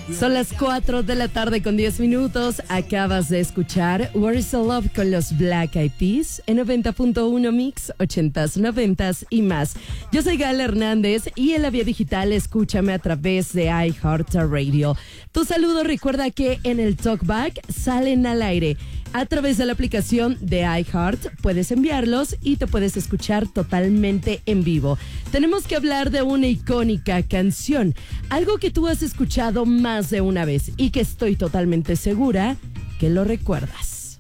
Son las 4 de la tarde con 10 minutos. Acabas de escuchar Where is the Love con los Black Eyed Peas en 90.1 Mix, 80s, 90s y más. Yo soy Gal Hernández y en la vía digital escúchame a través de iHeartRadio. Tu saludo, recuerda que en el Talkback salen al aire. A través de la aplicación de iHeart puedes enviarlos y te puedes escuchar totalmente en vivo. Tenemos que hablar de una icónica canción, algo que tú has escuchado más de una vez y que estoy totalmente segura que lo recuerdas.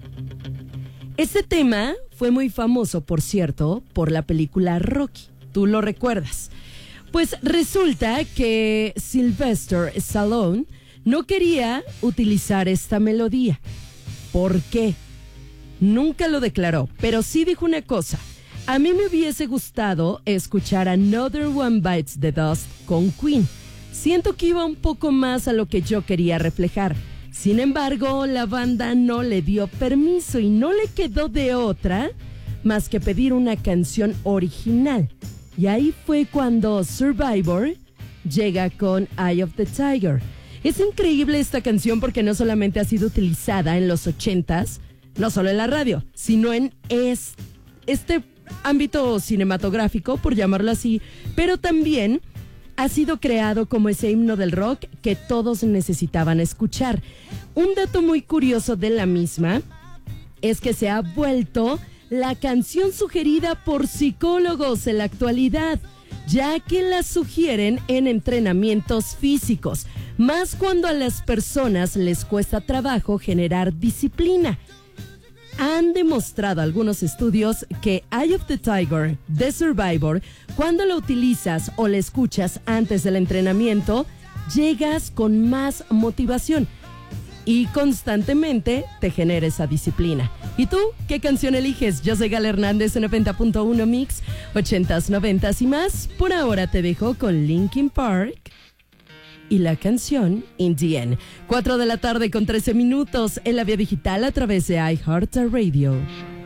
Este tema fue muy famoso, por cierto, por la película Rocky. ¿Tú lo recuerdas? Pues resulta que Sylvester Stallone no quería utilizar esta melodía. ¿Por qué? Nunca lo declaró, pero sí dijo una cosa. A mí me hubiese gustado escuchar Another One Bites the Dust con Queen. Siento que iba un poco más a lo que yo quería reflejar. Sin embargo, la banda no le dio permiso y no le quedó de otra más que pedir una canción original. Y ahí fue cuando Survivor llega con Eye of the Tiger. Es increíble esta canción porque no solamente ha sido utilizada en los 80s, no solo en la radio, sino en este ámbito cinematográfico, por llamarlo así, pero también ha sido creado como ese himno del rock que todos necesitaban escuchar. Un dato muy curioso de la misma es que se ha vuelto la canción sugerida por psicólogos en la actualidad, ya que la sugieren en entrenamientos físicos, más cuando a las personas les cuesta trabajo generar disciplina. Han demostrado algunos estudios que Eye of the Tiger de Survivor, cuando lo utilizas o la escuchas antes del entrenamiento, llegas con más motivación y constantemente te genera esa disciplina. ¿Y tú qué canción eliges? Yo soy Gal Hernández en 90.1 Mix, 80s, 90s y más. Por ahora te dejo con Linkin Park y la canción In the End. 4 de la tarde con 13 minutos en la vía digital a través de iHeartRadio.